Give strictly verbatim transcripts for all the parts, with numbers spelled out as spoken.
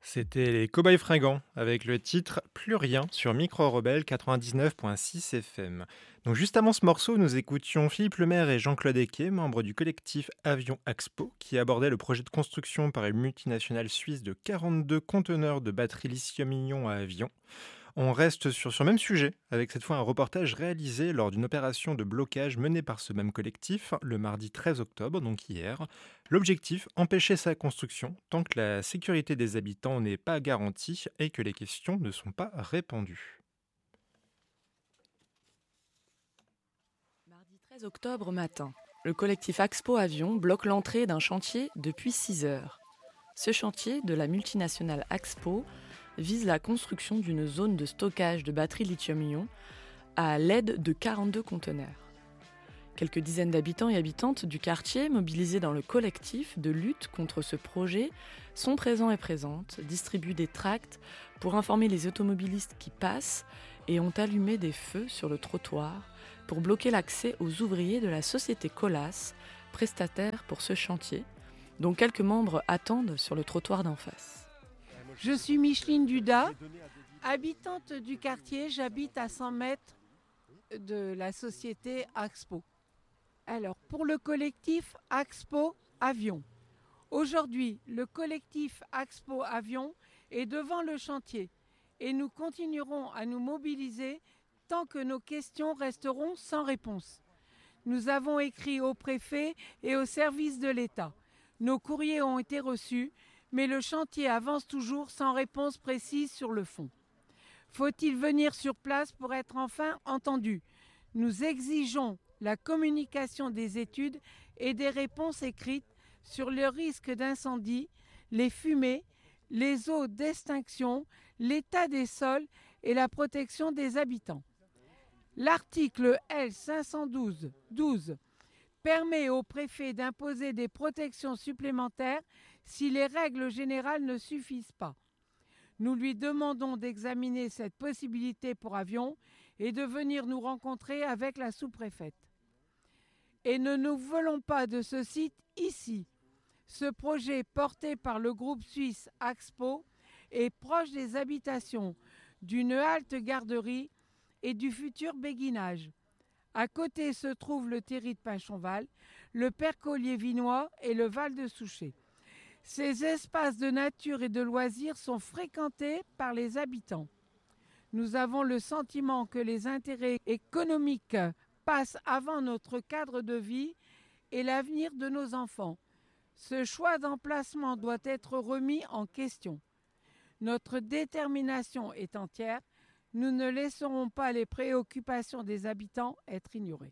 C'était les Cowboys Fringants avec le titre Plus rien sur Micro Rebelle quatre-vingt-dix-neuf virgule six F M. Donc juste avant ce morceau, nous écoutions Philippe Lemaire et Jean-Claude Ecquet, membres du collectif Avion Axpo, qui abordait le projet de construction par une multinationale suisse de quarante-deux conteneurs de batteries lithium-ion à avion. On reste sur, sur le même sujet, avec cette fois un reportage réalisé lors d'une opération de blocage menée par ce même collectif le mardi treize octobre, donc hier. L'objectif, empêcher sa construction tant que la sécurité des habitants n'est pas garantie et que les questions ne sont pas répandues. Mardi treize octobre matin, le collectif Axpo Avion bloque l'entrée d'un chantier depuis six heures. Ce chantier de la multinationale Axpo vise la construction d'une zone de stockage de batteries lithium-ion à l'aide de quarante-deux conteneurs. Quelques dizaines d'habitants et habitantes du quartier, mobilisés dans le collectif de lutte contre ce projet, sont présents et présentes, distribuent des tracts pour informer les automobilistes qui passent et ont allumé des feux sur le trottoir pour bloquer l'accès aux ouvriers de la société Colas, prestataire pour ce chantier, dont quelques membres attendent sur le trottoir d'en face. Je suis Micheline Duda, habitante du quartier. J'habite à cent mètres de la société Axpo. Alors, pour le collectif Axpo Avion, aujourd'hui, le collectif Axpo Avion est devant le chantier et nous continuerons à nous mobiliser tant que nos questions resteront sans réponse. Nous avons écrit au préfet et au service de l'État. Nos courriers ont été reçus, mais le chantier avance toujours sans réponse précise sur le fond. Faut-il venir sur place pour être enfin entendu ? Nous exigeons la communication des études et des réponses écrites sur le risque d'incendie, les fumées, les eaux d'extinction, l'état des sols et la protection des habitants. L'article L cinq cent douze douze permet au préfet d'imposer des protections supplémentaires si les règles générales ne suffisent pas. Nous lui demandons d'examiner cette possibilité pour Avion et de venir nous rencontrer avec la sous-préfète. Et ne nous voulons pas de ce site ici. Ce projet porté par le groupe suisse Axpo est proche des habitations, d'une halte garderie et du futur béguinage. À côté se trouve le terri de Pinchonval, le Percolier vinois et le Val de Souchet. Ces espaces de nature et de loisirs sont fréquentés par les habitants. Nous avons le sentiment que les intérêts économiques passent avant notre cadre de vie et l'avenir de nos enfants. Ce choix d'emplacement doit être remis en question. Notre détermination est entière. Nous ne laisserons pas les préoccupations des habitants être ignorées.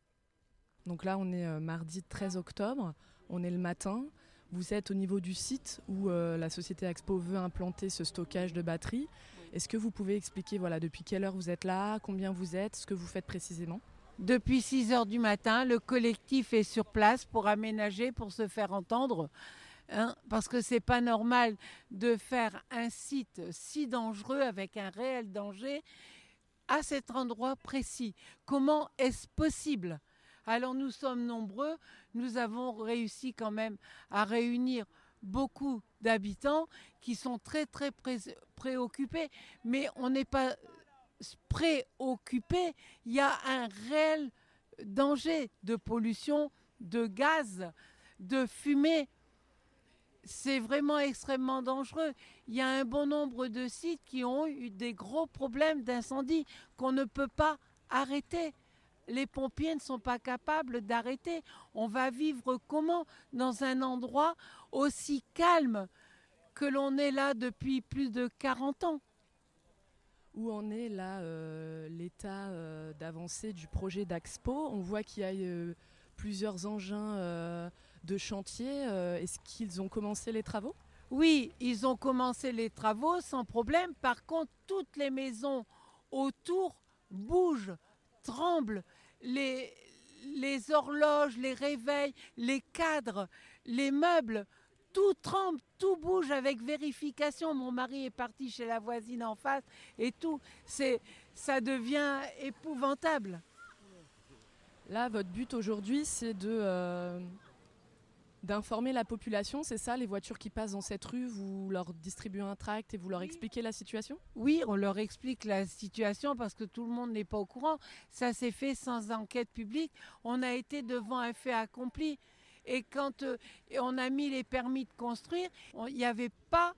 Donc là, on est euh, mardi treize octobre, on est le matin. Vous êtes au niveau du site où euh, la société Axpo veut implanter ce stockage de batteries. Est-ce que vous pouvez expliquer voilà, depuis quelle heure vous êtes là, combien vous êtes, ce que vous faites précisément ? Depuis six heures du matin, le collectif est sur place pour aménager, pour se faire entendre. Hein, parce que c'est pas normal de faire un site si dangereux avec un réel danger à cet endroit précis. Comment est-ce possible ? Alors nous sommes nombreux, nous avons réussi quand même à réunir beaucoup d'habitants qui sont très très pré- préoccupés, mais on n'est pas préoccupés, il y a un réel danger de pollution, de gaz, de fumée. C'est vraiment extrêmement dangereux. Il y a un bon nombre de sites qui ont eu des gros problèmes d'incendie qu'on ne peut pas arrêter. Les pompiers ne sont pas capables d'arrêter. On va vivre comment dans un endroit aussi calme que l'on est là depuis plus de quarante ans ? Où en est là euh, l'état euh, d'avancée du projet d'Axpo ? On voit qu'il y a euh, plusieurs engins euh, de chantier. Euh, est-ce qu'ils ont commencé les travaux ? Oui, ils ont commencé les travaux sans problème. Par contre, toutes les maisons autour bougent, tremblent. Les, les horloges, les réveils, les cadres, les meubles, tout tremble, tout bouge avec vérification. Mon mari est parti chez la voisine en face et tout. C'est, ça devient épouvantable. Là, votre but aujourd'hui, c'est de, euh, d'informer la population, c'est ça, les voitures qui passent dans cette rue, vous leur distribuez un tract et vous leur expliquez la situation ? Oui, on leur explique la situation parce que tout le monde n'est pas au courant. Ça s'est fait sans enquête publique. On a été devant un fait accompli. Et quand euh, on a mis les permis de construire, il n'y avait pas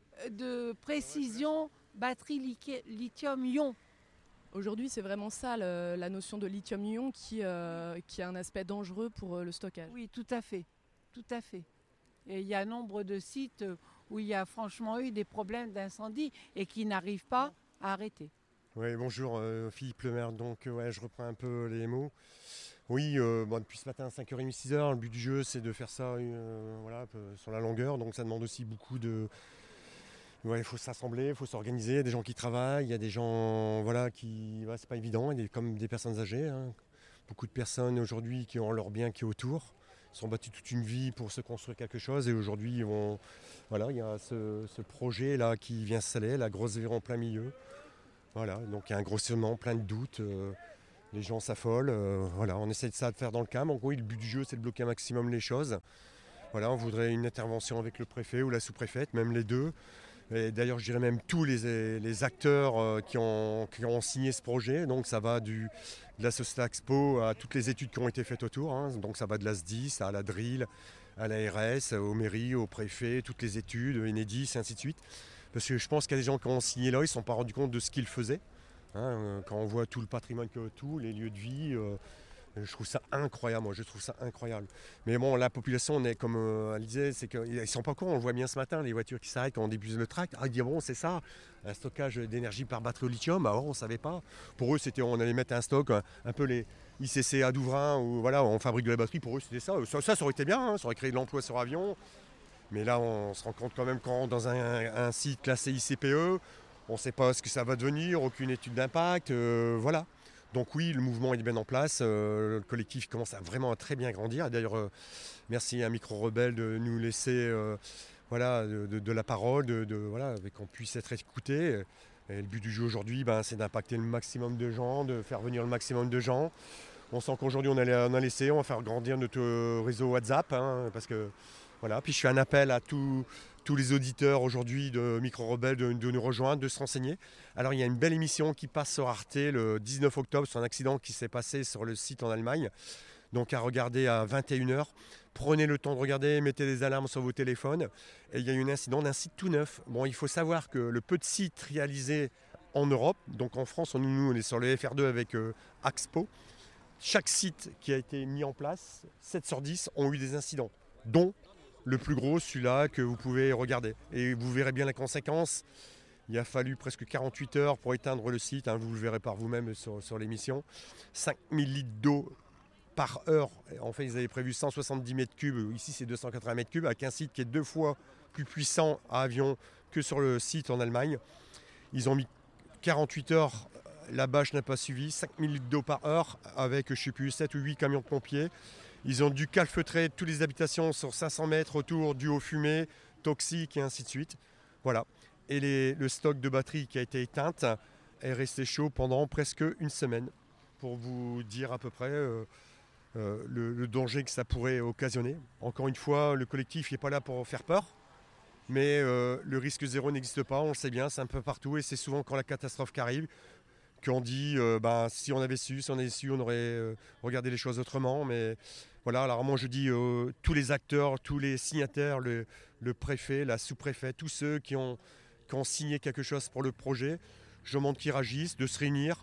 de précision batterie li- lithium-ion. Aujourd'hui, c'est vraiment ça, le- la notion de lithium-ion qui, euh, qui a un aspect dangereux pour euh, le stockage. Oui, tout à fait. Tout à fait. Et il y a nombre de sites où il y a franchement eu des problèmes d'incendie et qui n'arrivent pas à arrêter. Oui, bonjour euh, Philippe Lemaire, donc euh, ouais, je reprends un peu les mots. Oui, euh, bon, depuis ce matin, cinq heures trente, six heures, le but du jeu c'est de faire ça euh, voilà, un peu sur la longueur, donc ça demande aussi beaucoup de... Ouais, il faut s'assembler, il faut s'organiser, il y a des gens qui travaillent, il y a des gens voilà, qui... Ouais, c'est pas évident, il y a comme des personnes âgées, hein. Beaucoup de personnes aujourd'hui qui ont leur bien qui est autour, ils sont battus toute une vie pour se construire quelque chose et aujourd'hui on... voilà, il y a ce, ce projet là qui vient s'installer, la grosse verre en plein milieu. Voilà, donc il y a un grossissement, plein de doutes, euh, les gens s'affolent, euh, voilà, on essaie de ça de faire dans le calme. Donc oui, le but du jeu c'est de bloquer un maximum les choses. Voilà, on voudrait une intervention avec le préfet ou la sous-préfète, même les deux. Et d'ailleurs, je dirais même tous les, les acteurs euh, qui, ont, qui ont signé ce projet. Donc ça va du, de la Société Expo à toutes les études qui ont été faites autour. Hein. Donc ça va de l'A S D I S à la D R I L, à l'A R S, aux mairies, au préfet, toutes les études, Enedis et ainsi de suite. Parce que je pense qu'il y a des gens qui ont signé là, ils ne se sont pas rendus compte de ce qu'ils faisaient. Hein, quand on voit tout le patrimoine qu'il y a autour, les lieux de vie, euh, je trouve ça incroyable, moi je trouve ça incroyable. Mais bon, la population, on est comme euh, elle disait, c'est qu'ils ne sont pas au courant, on le voit bien ce matin, les voitures qui s'arrêtent quand on débuse le tract. Ah, ils disent bon, c'est ça, un stockage d'énergie par batterie au lithium, alors on ne savait pas. Pour eux, c'était on allait mettre un stock, un, un peu les I C C à Douvrin, où voilà, on fabrique de la batterie, pour eux c'était ça. Ça, ça, ça aurait été bien, hein, ça aurait créé de l'emploi sur avion. Mais là, on se rend compte quand même quand dans un, un site classé I C P E, on ne sait pas ce que ça va devenir, aucune étude d'impact, euh, voilà. Donc oui, le mouvement est bien en place, euh, le collectif commence à vraiment à très bien grandir. D'ailleurs, euh, merci à Micro Rebelle de nous laisser euh, voilà, de, de, de la parole, de, de, voilà, qu'on puisse être écouté. Et le but du jeu aujourd'hui, ben, c'est d'impacter le maximum de gens, de faire venir le maximum de gens. On sent qu'aujourd'hui, on a, on a laissé, on va faire grandir notre réseau WhatsApp, hein, parce que voilà. Puis je fais un appel à tous, tous les auditeurs aujourd'hui de Micro Rebelle de, de nous rejoindre, de se renseigner. Alors il y a une belle émission qui passe sur Arte le dix-neuf octobre sur un accident qui s'est passé sur le site en Allemagne. Donc à regarder à vingt et une heures. Prenez le temps de regarder, mettez des alarmes sur vos téléphones. Et il y a eu un incident d'un site tout neuf. Bon, il faut savoir que le peu de sites réalisés en Europe, donc en France, on, nous on est sur le F R deux avec euh, Axpo. Chaque site qui a été mis en place, sept sur dix, ont eu des incidents, dont le plus gros, celui-là que vous pouvez regarder. Et vous verrez bien la conséquence. Il a fallu presque quarante-huit heures pour éteindre le site, hein, vous le verrez par vous-même sur, sur l'émission. cinq mille litres d'eau par heure. En fait, ils avaient prévu cent soixante-dix mètres cubes, ici c'est deux cent quatre-vingts mètres cubes, avec un site qui est deux fois plus puissant à avion que sur le site en Allemagne. Ils ont mis quarante-huit heures, la bâche n'a pas suivi, cinq mille litres d'eau par heure, avec je ne sais plus sept ou huit camions de pompiers. Ils ont dû calfeutrer toutes les habitations sur cinq cents mètres autour, dû aux fumées, toxiques et ainsi de suite. Voilà. Et les, le stock de batterie qui a été éteinte est resté chaud pendant presque une semaine, pour vous dire à peu près euh, euh, le, le danger que ça pourrait occasionner. Encore une fois, le collectif n'est pas là pour faire peur, mais euh, le risque zéro n'existe pas, on le sait bien, c'est un peu partout et c'est souvent quand la catastrophe qui arrive qu'on dit euh, bah, si on avait su, si on avait su, on aurait euh, regardé les choses autrement. Mais voilà, alors moi je dis euh, tous les acteurs, tous les signataires, le, le préfet, la sous-préfète, tous ceux qui ont, qui ont signé quelque chose pour le projet, je demande qu'ils réagissent, de se réunir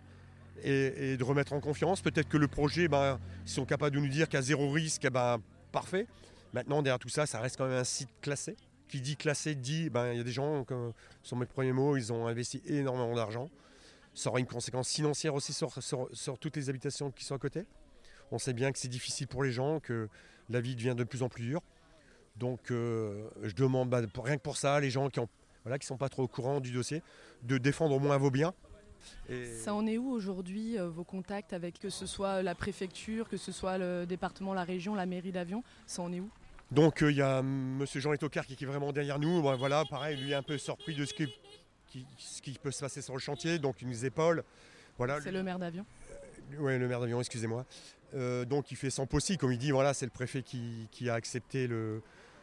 et, et de remettre en confiance. Peut-être que le projet, bah, ils sont capables de nous dire qu'à zéro risque, bah, parfait. Maintenant, derrière tout ça, ça reste quand même un site classé. Qui dit classé dit, bah, il y a des gens, comme sont mes premiers mots, ils ont investi énormément d'argent. Ça aura une conséquence financière aussi sur, sur, sur toutes les habitations qui sont à côté. On sait bien que c'est difficile pour les gens, que la vie devient de plus en plus dure. Donc euh, je demande, bah, pour, rien que pour ça, les gens qui ne voilà, qui sont pas trop au courant du dossier, de défendre au moins vos biens. Et... Ça en est où aujourd'hui, euh, vos contacts avec que ce soit la préfecture, que ce soit le département, la région, la mairie d'Avion, ça en est où? Donc il euh, y a M. Jean Etocard qui, qui est vraiment derrière nous. Bon, voilà, pareil, lui est un peu surpris de ce qui Qui, ce qui peut se passer sur le chantier, donc il nous épaule. Voilà. C'est le maire d'Avion. euh, Oui, le maire d'Avion, excusez-moi. Euh, donc il fait son possible, comme il dit, voilà, c'est le préfet qui, qui a accepté le,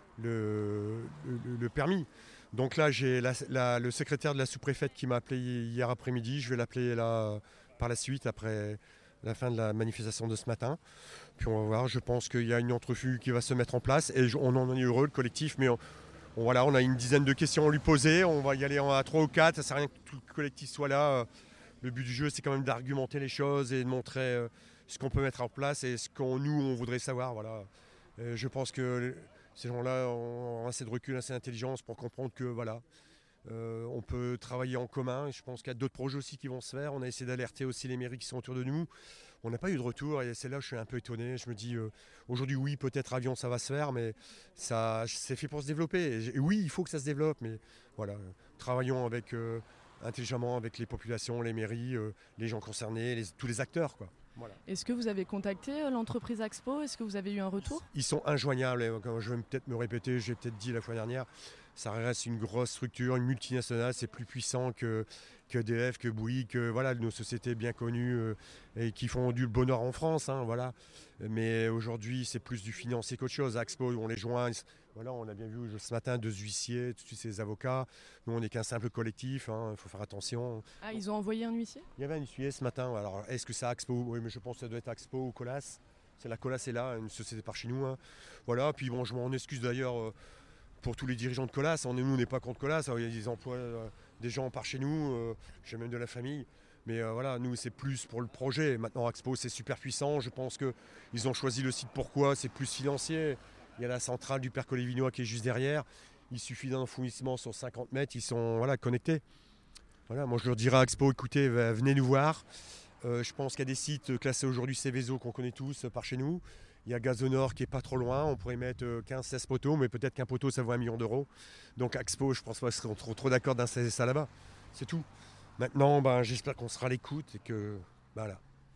le, le, le permis. Donc là, j'ai la, la, le secrétaire de la sous-préfète qui m'a appelé hier après-midi. Je vais l'appeler là par la suite, après la fin de la manifestation de ce matin. Puis on va voir, je pense qu'il y a une entrevue qui va se mettre en place. Et on en est heureux, le collectif, mais on, on, voilà, on a une dizaine de questions à lui poser. On va y aller à trois ou quatre, ça ne sert à rien que tout le collectif soit là. Le but du jeu, c'est quand même d'argumenter les choses et de montrer ce qu'on peut mettre en place et ce qu'on nous, on voudrait savoir. Voilà. Et je pense que ces gens-là ont assez de recul, assez d'intelligence pour comprendre que voilà, euh, on peut travailler en commun. Et je pense qu'il y a d'autres projets aussi qui vont se faire. On a essayé d'alerter aussi les mairies qui sont autour de nous. On n'a pas eu de retour et c'est là que je suis un peu étonné. Je me dis, euh, aujourd'hui, oui, peut-être Avion, ça va se faire, mais ça, c'est fait pour se développer. Et, et oui, il faut que ça se développe, mais voilà, travaillons avec, euh, intelligemment avec les populations, les mairies, euh, les gens concernés, les, tous les acteurs, quoi. Voilà. Est-ce que vous avez contacté l'entreprise Axpo? Est-ce que vous avez eu un retour? Ils sont injoignables. Je vais peut-être me répéter, j'ai peut-être dit la fois dernière, ça reste une grosse structure, une multinationale, c'est plus puissant que, que E D F, que Bouygues, que voilà, nos sociétés bien connues euh, et qui font du bonheur en France. Hein, voilà. Mais aujourd'hui, c'est plus du financier qu'autre chose. Axpo, on les joint. Voilà, on a bien vu ce matin deux huissiers, tous ces avocats. Nous, on n'est qu'un simple collectif, il hein, faut faire attention. Ah, ils ont envoyé un huissier? Il y avait un huissier ce matin. Alors, est-ce que c'est Axpo? Oui, mais je pense que ça doit être Axpo ou Colas. C'est la Colas est là, une société par chez nous. Hein. Voilà, puis bon, je m'en excuse d'ailleurs euh, pour tous les dirigeants de Colas. On est, nous, on n'est pas contre Colas. Il y a des emplois, euh, des gens par chez nous. Euh, j'ai même de la famille. Mais euh, voilà, nous, c'est plus pour le projet. Maintenant, Axpo, c'est super puissant. Je pense qu'ils ont choisi le site pourquoi. C'est plus financier. Il y a la centrale du Percolet Vinois qui est juste derrière. Il suffit d'un enfouissement sur cinquante mètres. Ils sont voilà, connectés. Voilà, moi, je leur dirais à Axpo, écoutez, venez nous voir. Euh, je pense qu'il y a des sites classés aujourd'hui Céveso qu'on connaît tous par chez nous. Il y a Gazonor qui est pas trop loin. On pourrait mettre quinze seize poteaux, mais peut-être qu'un poteau, ça vaut un million d'euros. Donc Axpo, je pense pas qu'ils seront trop, trop d'accord d'installer ça là-bas. C'est tout. Maintenant, ben, j'espère qu'on sera à l'écoute et que... Voilà.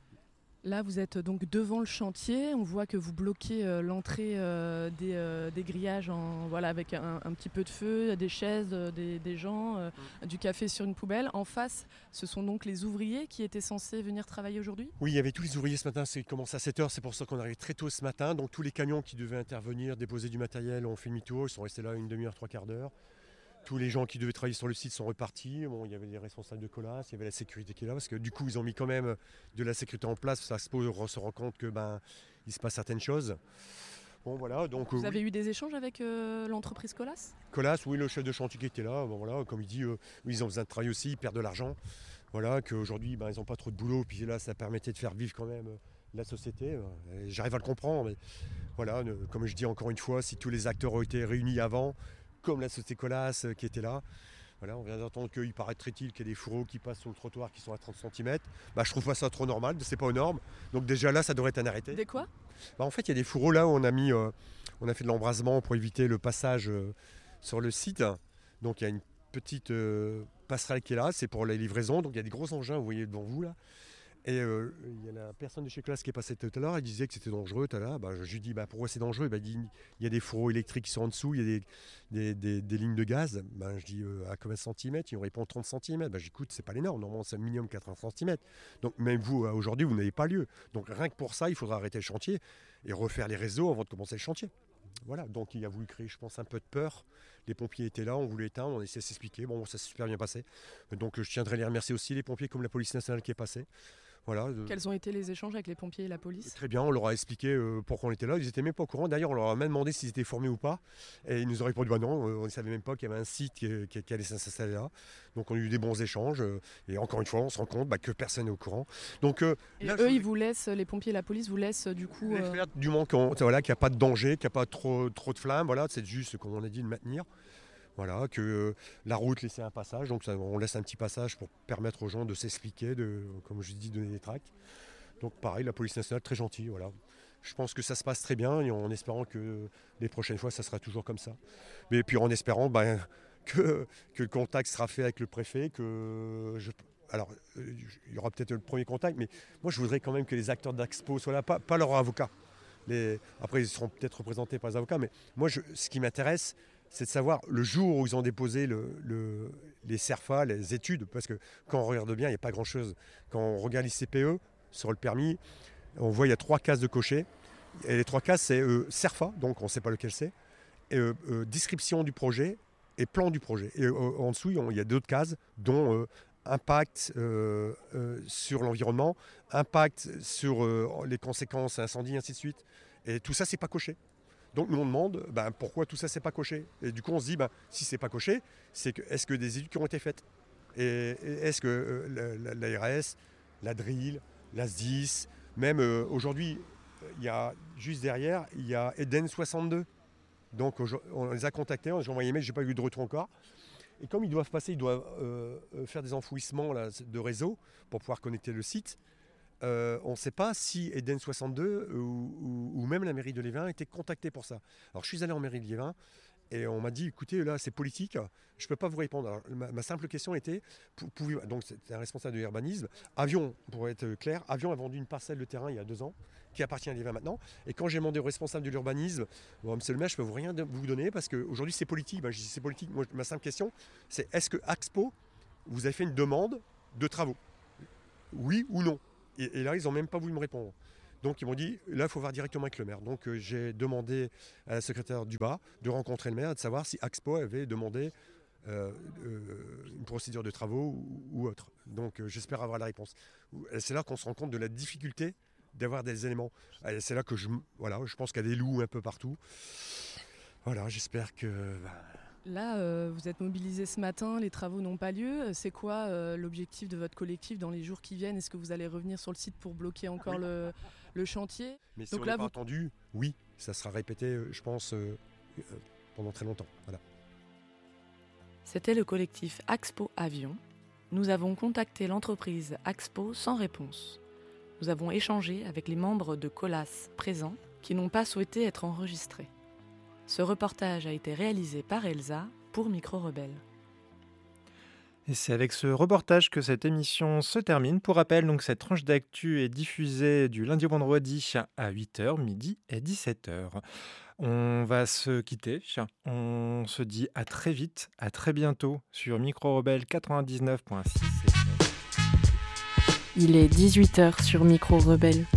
Là, vous êtes donc devant le chantier. On voit que vous bloquez euh, l'entrée euh, des, euh, des grillages en, voilà, avec un, un petit peu de feu, des chaises, euh, des, des gens, euh, mmh. du café sur une poubelle. En face, ce sont donc les ouvriers qui étaient censés venir travailler aujourd'hui? Oui, il y avait tous les ouvriers ce matin. C'est commencé à sept heures. C'est pour ça qu'on arrive très tôt ce matin. Donc tous les camions qui devaient intervenir, déposer du matériel, ont fait demi-tour. Ils sont restés là une demi-heure, trois quarts d'heure. Tous les gens qui devaient travailler sur le site sont repartis. Bon, il y avait les responsables de Colas, il y avait la sécurité qui est là, parce que du coup, ils ont mis quand même de la sécurité en place. Ça se pose, on se rend compte que ben, il se passe certaines choses. Bon, voilà, donc, Vous euh, avez oui. eu des échanges avec euh, l'entreprise Colas? Colas, oui, le chef de chantier qui était là. Bon, voilà, comme il dit, euh, ils ont besoin de travailler aussi, ils perdent de l'argent. Voilà, qu'aujourd'hui, ben, ils n'ont pas trop de boulot. Puis là, ça permettait de faire vivre quand même euh, la société. Et j'arrive à le comprendre. Mais voilà, euh, comme je dis encore une fois, si tous les acteurs ont été réunis avant, comme la société Colas euh, qui était là. Voilà, on vient d'entendre qu'il paraîtrait-il qu'il y a des fourreaux qui passent sur le trottoir qui sont à trente centimètres. Bah, je trouve pas ça trop normal, c'est pas aux normes. Donc déjà là, ça devrait être un arrêté. Des quoi? Bah, en fait, il y a des fourreaux là où on a mis, euh, on a fait de l'embrasement pour éviter le passage euh, sur le site. Donc il y a une petite euh, passerelle qui est là, c'est pour les livraisons. Donc il y a des gros engins, vous voyez devant vous là. Et euh, il y a la personne de chez Colas qui est passée tout à l'heure, elle disait que c'était dangereux tout à l'heure. Bah, je lui dis bah, pourquoi c'est dangereux? Bah, il dit il y a des fourreaux électriques qui sont en dessous, il y a des, des, des, des lignes de gaz. Bah, je dis euh, à combien de centimètres? Ils me répondent trente centimètres. Bah, j'écoute, c'est pas l'énorme, normalement c'est un minimum quatre-vingts centimètres. Donc même vous, aujourd'hui, vous n'avez pas lieu. Donc rien que pour ça, il faudra arrêter le chantier et refaire les réseaux avant de commencer le chantier. Voilà, donc il a voulu créer, je pense, un peu de peur. Les pompiers étaient là, on voulait éteindre, on essayait de s'expliquer. Bon, ça s'est super bien passé. Donc je tiendrai à les remercier aussi, les pompiers, comme la police nationale qui est passée. Voilà. Quels ont été les échanges avec les pompiers et la police? Très bien, on leur a expliqué euh, pourquoi on était là. Ils n'étaient même pas au courant. D'ailleurs, on leur a même demandé s'ils étaient formés ou pas. Et ils nous ont répondu bah non, euh, on ne savait même pas qu'il y avait un site qui, qui, qui allait s'installer là. Donc on a eu des bons échanges. Euh, et encore une fois, on se rend compte bah, que personne n'est au courant. Donc, euh, et là, eux, je... ils vous laissent, les pompiers et la police vous laissent du coup. Les euh... faire du moment voilà, qu'il n'y a pas de danger, qu'il n'y a pas trop, trop de flammes. Voilà, c'est juste, comme on a dit, de maintenir. Voilà, que euh, la route laissait un passage. Donc ça, on laisse un petit passage pour permettre aux gens de s'expliquer, de, comme je dis, donner des tracts. Donc pareil, la police nationale, très gentille, voilà. Je pense que ça se passe très bien et en espérant que les prochaines fois, ça sera toujours comme ça. Mais puis en espérant ben, que, que le contact sera fait avec le préfet, que je... Alors, il y aura peut-être le premier contact, mais moi, je voudrais quand même que les acteurs d'Axpo soient là, pas, pas leurs avocats. Les... Après, ils seront peut-être représentés par les avocats, mais moi, je... ce qui m'intéresse, c'est de savoir le jour où ils ont déposé le, le, les CERFA, les études, parce que quand on regarde bien, il n'y a pas grand-chose. Quand on regarde les C P E, sur le permis, On voit il y a trois cases de cocher. Et les trois cases, c'est euh, CERFA, donc on ne sait pas lequel c'est, et, euh, euh, description du projet et plan du projet. Et euh, en dessous, il y a d'autres cases, dont euh, impact euh, euh, sur l'environnement, impact sur euh, les conséquences incendie, ainsi de suite. Et tout ça, c'est pas coché. Donc nous on demande ben, pourquoi tout ça c'est pas coché. Et du coup on se dit ben, si c'est pas coché, c'est que est-ce que des études qui ont été faites et, et est-ce que euh, l'A R S, la D R I L, la S D I S, même euh, aujourd'hui il y a juste derrière il y a Eden soixante-deux. Donc on les a contactés, on a envoyé un mail, j'ai pas eu de retour encore. Et comme ils doivent passer, ils doivent euh, faire des enfouissements là, de réseau pour pouvoir connecter le site. Euh, on ne sait pas si Eden soixante-deux ou, ou, ou même la mairie de Liévin a été contactée pour ça. Alors je suis allé en mairie de Liévin et on m'a dit écoutez là c'est politique, je ne peux pas vous répondre. Alors, ma, ma simple question était, pouvez, donc c'est un responsable de l'urbanisme, Avion, pour être clair, Avion a vendu une parcelle de terrain il y a deux ans qui appartient à Liévin maintenant. Et quand j'ai demandé au responsable de l'urbanisme, bon, monsieur le maire je ne peux vous rien vous donner parce qu'aujourd'hui c'est politique. Ben, je dis c'est politique. Moi, ma simple question c'est est-ce que Axpo vous avez fait une demande de travaux? Oui ou non? Et, et là, ils n'ont même pas voulu me répondre. Donc, ils m'ont dit, là, il faut voir directement avec le maire. Donc, euh, j'ai demandé à la secrétaire du bas de rencontrer le maire et de savoir si Axpo avait demandé euh, euh, une procédure de travaux ou, ou autre. Donc, euh, j'espère avoir la réponse. Et c'est là qu'on se rend compte de la difficulté d'avoir des éléments. Et c'est là que je, voilà, je pense qu'il y a des loups un peu partout. Voilà, j'espère que... Bah, Là, euh, vous êtes mobilisés ce matin, les travaux n'ont pas lieu. C'est quoi euh, l'objectif de votre collectif dans les jours qui viennent? Est-ce que vous allez revenir sur le site pour bloquer encore oui. le, le chantier? Mais si Donc on là, n'est pas vous... entendu, oui, ça sera répété, je pense, euh, euh, pendant très longtemps. Voilà. C'était le collectif Axpo Avion. Nous avons contacté l'entreprise Axpo sans réponse. Nous avons échangé avec les membres de Colas présents qui n'ont pas souhaité être enregistrés. Ce reportage a été réalisé par Elsa pour Micro Rebelle. Et c'est avec ce reportage que cette émission se termine. Pour rappel, donc, cette tranche d'actu est diffusée du lundi au vendredi à huit heures, midi et dix-sept heures. On va se quitter. On se dit à très vite, à très bientôt sur Micro Rebelle quatre-vingt-dix-neuf virgule six. Il est dix-huit heures sur Micro Rebelle.